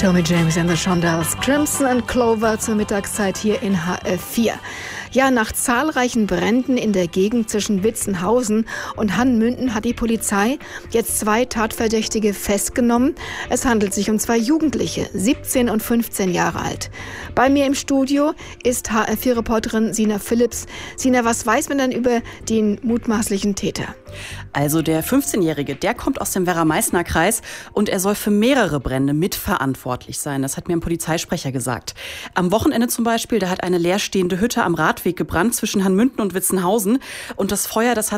Tommy James and the Shondells, Crimson and Clover zur Mittagszeit hier in HR4. Ja, nach zahlreichen Bränden in der Gegend zwischen Witzenhausen und Hannmünden hat die Polizei jetzt 2 Tatverdächtige festgenommen. Es handelt sich um 2 Jugendliche, 17 und 15 Jahre alt. Bei mir im Studio ist HR4-Reporterin Sina Phillips. Sina, was weiß man denn über den mutmaßlichen Täter? Also der 15-Jährige, der kommt aus dem Werra-Meißner-Kreis und er soll für mehrere Brände mitverantwortlich sein. Das hat mir ein Polizeisprecher gesagt. Am Wochenende zum Beispiel, da hat eine leerstehende Hütte am Radweg gebrannt zwischen Hannmünden und Witzenhausen. Und das Feuer, das hat